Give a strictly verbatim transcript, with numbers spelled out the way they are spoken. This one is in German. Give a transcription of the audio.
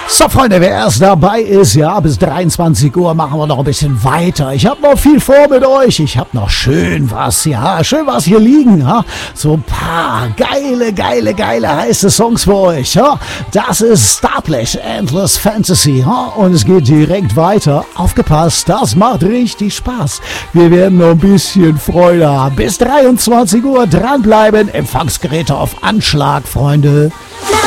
So, Freunde, wer erst dabei ist, ja, bis dreiundzwanzig Uhr machen wir noch ein bisschen weiter. Ich habe noch viel vor mit euch. Ich habe noch schön was, ja, schön was hier liegen, ja. So ein paar geile, geile, geile, heiße Songs für euch, ja. Das ist Starplash, Endless Fantasy, ja. Und es geht direkt weiter. Aufgepasst, das macht richtig Spaß. Wir werden noch ein bisschen Freude haben. Bis dreiundzwanzig Uhr dranbleiben. Empfangsgeräte auf Anschlag, Freunde.